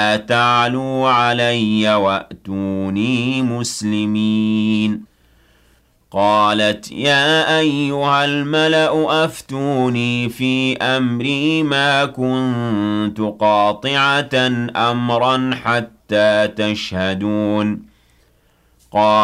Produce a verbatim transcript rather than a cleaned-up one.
لا تعلوا علي وأتوني مسلمين قالت يا أيها الملأ أفتوني في أمري ما كنت قاطعة أمرا حتى تشهدون قال